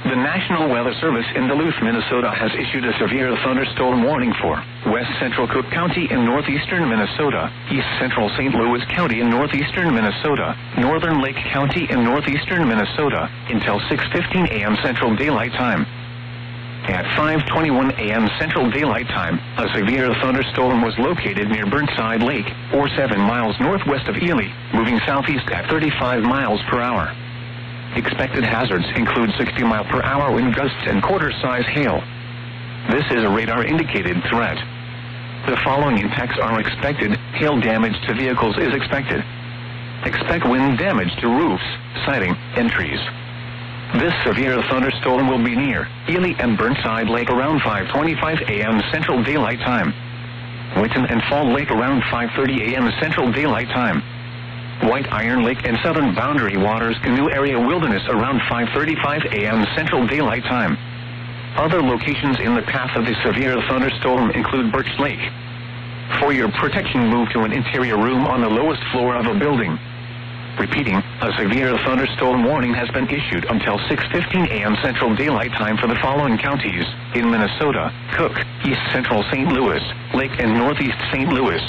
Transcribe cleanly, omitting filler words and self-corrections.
The National Weather Service in Duluth, Minnesota has issued a severe thunderstorm warning for west central Cook County in northeastern Minnesota, east central St. Louis County in northeastern Minnesota, northern Lake County in northeastern Minnesota, until 6:15 a.m. Central Daylight Time. At 5:21 a.m. Central Daylight Time, a severe thunderstorm was located near Burnside Lake, or 7 miles northwest of Ely, moving southeast at 35 miles per hour. Expected hazards include 60-mile-per-hour wind gusts and quarter-size hail. This is a radar-indicated threat. The following impacts are expected. Hail damage to vehicles is expected. Expect wind damage to roofs, siding, and trees. This severe thunderstorm will be near Ely and Burnside Lake around 5:25 a.m. Central Daylight Time. Whitten and Fall Lake around 5:30 a.m. Central Daylight Time. White Iron Lake and Southern Boundary Waters Canoe Area Wilderness around 5:35 a.m. Central Daylight Time. Other locations in the path of the severe thunderstorm include Birch Lake. For your protection, move to an interior room on the lowest floor of a building. Repeating, a severe thunderstorm warning has been issued until 6:15 a.m. Central Daylight Time for the following counties in Minnesota: Cook, East Central St. Louis, Lake and Northeast St. Louis,